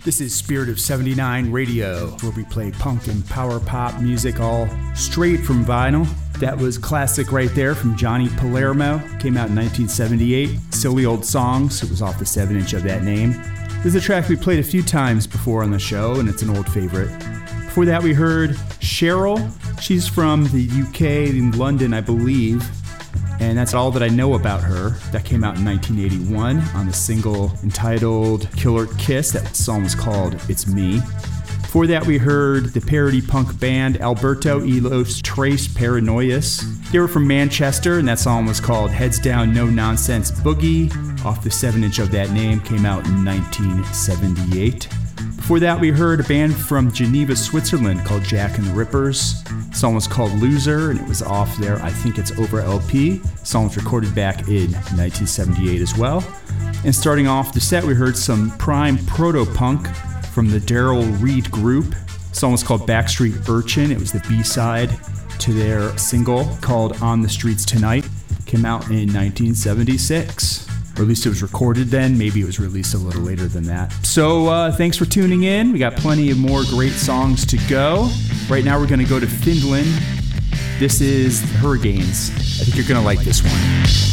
This is Spirit of 79 Radio, where we play punk and power pop music all straight from vinyl. That was classic right there from Johnny Palermo. Came out in 1978. Silly Old Songs. It was off the 7-inch of that name. This is a track we played a few times before on the show, and it's an old favorite. Before that, we heard Cheryl. She's from the UK, in London, I believe. And that's all that I know about her. That came out in 1981 on the single entitled Killer Kiss. That song was called It's Me. Before that, we heard the parody punk band Alberto y los Tres Paranoias. They were from Manchester, and that song was called Heads Down No Nonsense Boogie. Off the 7-inch of that name, came out in 1978. Before that, we heard a band from Geneva, Switzerland called Jack and the Rippers. The song was called Loser, and it was off there. I think it's Over LP. The song was recorded back in 1978 as well. And starting off the set, we heard some prime proto-punk from the Daryl Reed Group. The song was called Backstreet Urchin. It was the B-side to their single called On the Streets Tonight. Came out in 1976. Or at least it was recorded then. Maybe it was released a little later than that. So thanks for tuning in. We got plenty of more great songs to go. Right now we're going to go to Finland. This is Hurricanes. I think you're going to like this one.